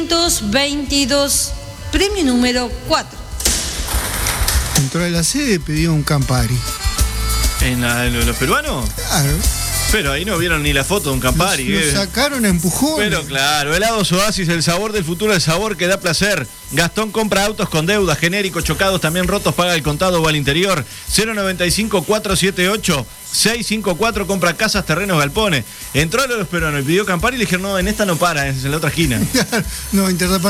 22, premio número 4. Entró a la sede y pidió un Campari. ¿En los peruanos? Claro. Pero ahí no vieron ni la foto de un Campari. Lo sacaron a empujones. Pero claro, helados Oasis, el sabor del futuro, el sabor que da placer. Gastón compra autos con deuda, genéricos, chocados, también rotos, paga el contado o al interior. 095-478-654, compra casas, terrenos, galpones. Entró a los peruanos y pidió Campari y le dijeron, no, en esta no para, es en la otra esquina. No,